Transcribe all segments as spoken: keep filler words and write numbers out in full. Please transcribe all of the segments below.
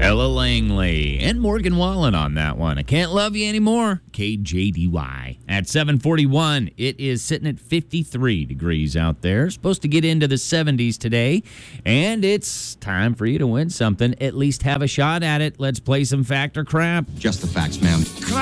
Ella Langley and Morgan Wallen on that one. I Can't Love You Anymore. K J D Y. At seven forty-one, it is sitting at fifty-three degrees out there. Supposed to get into the seventies today. And it's time for you to win something. At least have a shot at it. Let's play some fact or crap. Just the facts, ma'am.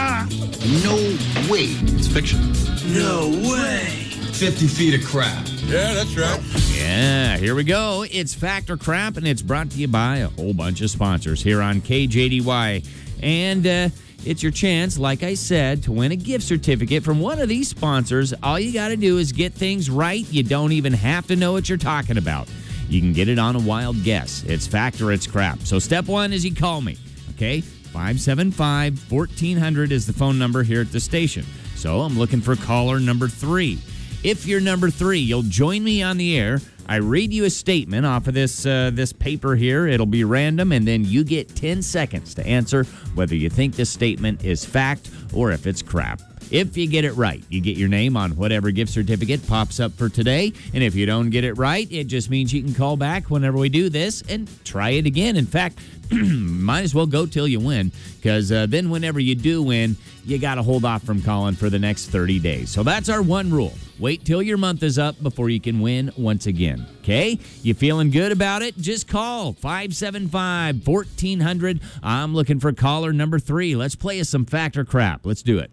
No way. It's fiction. No way. fifty feet of crap. Yeah, that's right. Yeah, here we go. It's Fact or Crap, and it's brought to you by a whole bunch of sponsors here on K J D Y. And uh, it's your chance, like I said, to win a gift certificate from one of these sponsors. All you got to do is get things right. You don't even have to know what you're talking about. You can get it on a wild guess. It's Fact or it's Crap. So step one is you call me, okay? five seven five, one four zero zero is the phone number here at the station. So I'm looking for caller number three. If you're number three, you'll join me on the air. I read you a statement off of this uh, this paper here. It'll be random, and then you get ten seconds to answer whether you think this statement is fact or if it's crap. If you get it right, you get your name on whatever gift certificate pops up for today. And if you don't get it right, it just means you can call back whenever we do this and try it again. In fact, might as well go till you win, because uh, then whenever you do win, you got to hold off from calling for the next thirty days. So that's our one rule. Wait till your month is up before you can win once again. Okay? You feeling good about it? Just call five seven five, one four zero zero. I'm looking for caller number three. Let's play us some fact or crap. Let's do it.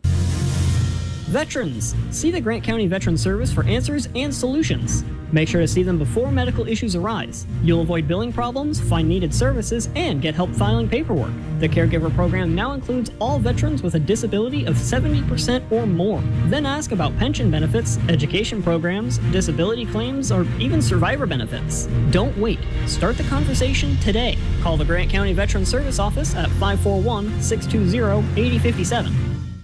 Veterans. See the Grant County Veteran Service for answers and solutions. Make sure to see them before medical issues arise. You'll avoid billing problems, find needed services, and get help filing paperwork. The Caregiver Program now includes all veterans with a disability of seventy percent or more. Then ask about pension benefits, education programs, disability claims, or even survivor benefits. Don't wait. Start the conversation today. Call the Grant County Veteran Service Office at five four one, six two zero, eight zero five seven.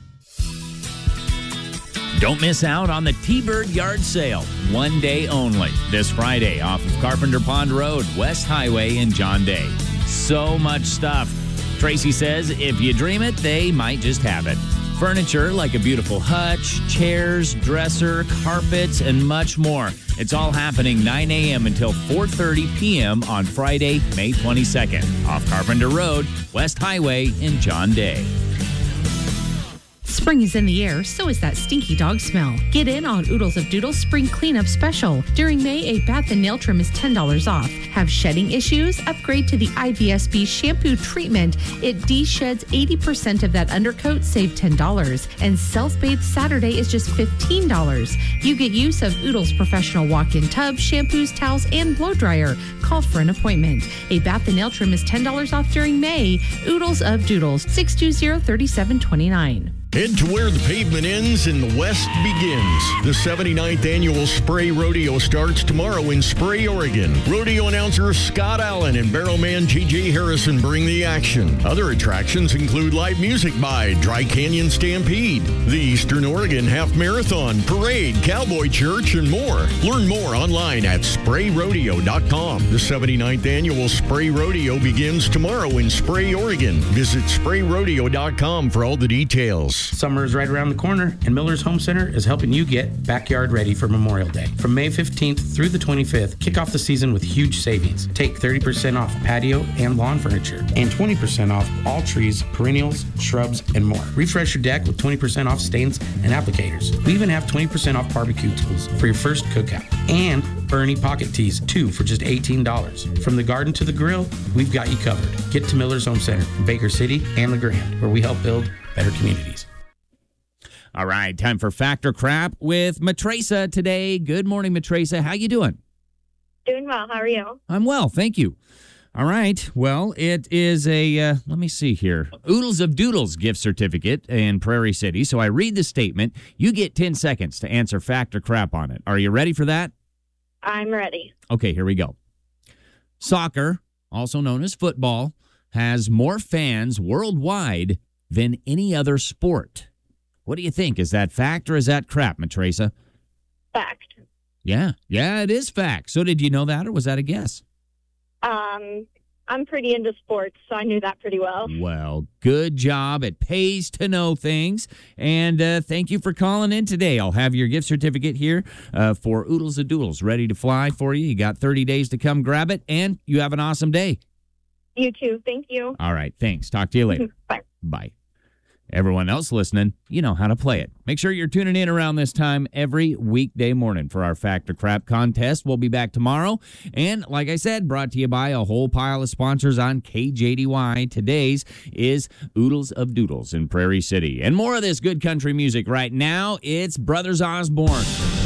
Don't miss out on the T-Bird Yard Sale, one day only, this Friday off of Carpenter Pond Road, West Highway in John Day. So much stuff. Tracy says if you dream it, they might just have it. Furniture like a beautiful hutch, chairs, dresser, carpets, and much more. It's all happening nine a.m. until four thirty p.m. on Friday, May twenty-second, off Carpenter Road, West Highway in John Day. Spring is in the air, so is that stinky dog smell. Get in on Oodles of Doodles Spring Cleanup Special. During May, a bath and nail trim is ten dollars off. Have shedding issues? Upgrade to the I V S B shampoo treatment. It de-sheds eighty percent of that undercoat, save ten dollars. And Self-Bathe Saturday is just fifteen dollars. You get use of Oodles Professional Walk-In Tub, shampoos, towels, and blow dryer. Call for an appointment. A bath and nail trim is ten dollars off during May. Oodles of Doodles, six two zero, three seven two nine. Head to where the pavement ends and the West begins. The seventy-ninth Annual Spray Rodeo starts tomorrow in Spray, Oregon. Rodeo announcer Scott Allen and barrelman J J Harrison bring the action. Other attractions include live music by Dry Canyon Stampede, the Eastern Oregon Half Marathon, Parade, Cowboy Church, and more. Learn more online at spray rodeo dot com. The seventy-ninth Annual Spray Rodeo begins tomorrow in Spray, Oregon. Visit spray rodeo dot com for all the details. Summer is right around the corner, and Miller's Home Center is helping you get backyard ready for Memorial Day. From May fifteenth through the twenty-fifth, kick off the season with huge savings. Take thirty percent off patio and lawn furniture, and twenty percent off all trees, perennials, shrubs, and more. Refresh your deck with twenty percent off stains and applicators. We even have twenty percent off barbecue tools for your first cookout. And Bernie pocket tees, two for just eighteen dollars. From the garden to the grill, we've got you covered. Get to Miller's Home Center, Baker City, and La Grande, where we help build better communities. All right, time for Fact or Crap with Matresa today. Good morning, Matresa. How you doing? Doing well. How are you? I'm well, thank you. All right, well, it is a, uh, let me see here, Oodles of Doodles gift certificate in Prairie City. So I read the statement. You get ten seconds to answer fact or crap on it. Are you ready for that? I'm ready. Okay, here we go. Soccer, also known as football, has more fans worldwide than any other sport. What do you think? Is that fact or is that crap, Matresa? Fact. Yeah, yeah, it is fact. So did you know that, or was that a guess? Um, I'm pretty into sports, so I knew that pretty well. Well, good job. It pays to know things. And uh, thank you for calling in today. I'll have your gift certificate here uh, for Oodles of Doodles ready to fly for you. You got thirty days to come grab it, and you have an awesome day. You too. Thank you. All right. Thanks. Talk to you later. Bye. Bye. Everyone else listening, you know how to play it. Make sure you're tuning in around this time every weekday morning for our Fact or Crap contest. We'll be back tomorrow. And like I said, brought to you by a whole pile of sponsors on K J D Y. Today's is Oodles of Doodles in Prairie City. And more of this good country music right now. It's Brothers Osborne.